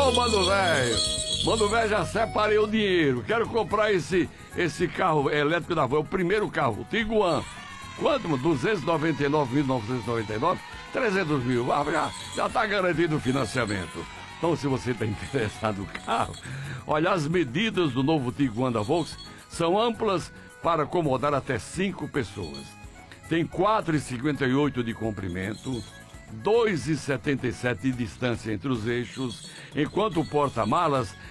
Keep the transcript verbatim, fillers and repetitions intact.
Ô, mano velho, mano velho, já separei o dinheiro. Quero comprar esse, esse carro elétrico da Volvo, o primeiro carro, o Tiguan. Quanto, mano? duzentos e noventa e nove mil novecentos e noventa e nove? trezentos mil. Ah, já, já tá garantido o financiamento. Então, se você está interessado no carro, olha, as medidas do novo Tiguan da Volkswagen são amplas para acomodar até cinco pessoas. Tem quatro vírgula cinquenta e oito de comprimento, dois vírgula setenta e sete de distância entre os eixos, enquanto o porta-malas